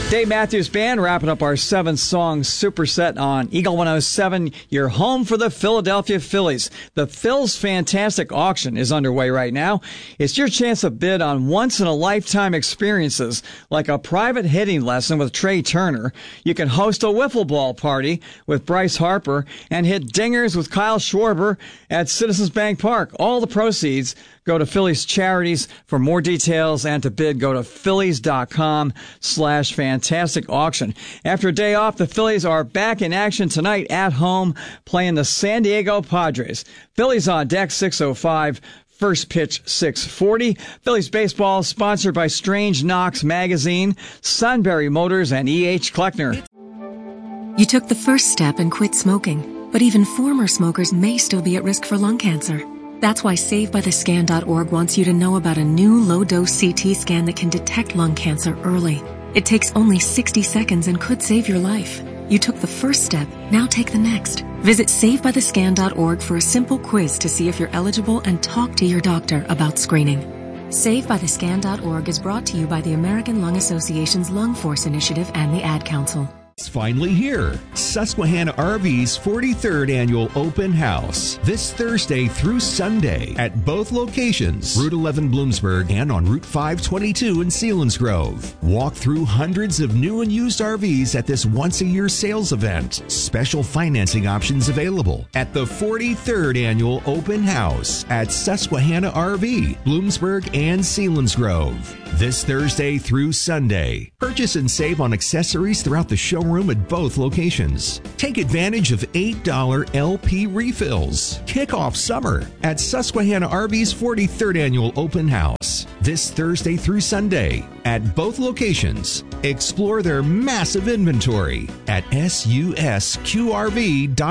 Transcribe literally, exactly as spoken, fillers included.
Dave Matthews Band wrapping up our seven-song superset on Eagle one oh seven, your home for the Philadelphia Phillies. The Phil's Fantastic Auction is underway right now. It's your chance to bid on once-in-a-lifetime experiences like a private hitting lesson with Trey Turner. You can host a wiffle ball party with Bryce Harper and hit dingers with Kyle Schwarber at Citizens Bank Park. All the proceeds go to Phillies charities. For more details and to bid, go to phillies.com slash fantastic auction. After a day off, the Phillies are back in action tonight at home playing the San Diego Padres. Phillies on deck, six oh five. First pitch, six forty. Phillies baseball sponsored by Strange Knox Magazine, Sunbury Motors, and E H. Kleckner. You took the first step and quit smoking, but even former smokers may still be at risk for lung cancer. That's why Save By The Scan dot org wants you to know about a new low-dose C T scan that can detect lung cancer early. It takes only sixty seconds and could save your life. You took the first step, now take the next. Visit Save By The Scan dot org for a simple quiz to see if you're eligible and talk to your doctor about screening. Save By The Scan dot org is brought to you by the American Lung Association's Lung Force Initiative and the Ad Council. It's finally here. Susquehanna R V's forty-third Annual Open House. This Thursday through Sunday at both locations, Route eleven Bloomsburg and on Route five twenty-two in Selinsgrove. Walk through hundreds of new and used R Vs at this once-a-year sales event. Special financing options available at the forty-third Annual Open House at Susquehanna R V, Bloomsburg and Selinsgrove. This Thursday through Sunday. Purchase and save on accessories throughout the showroom at both locations. Take advantage of eight dollars L P refills. Kick off summer at Susquehanna R V's forty-third Annual Open House. This Thursday through Sunday at both locations. Explore their massive inventory at S U S Q R V dot com.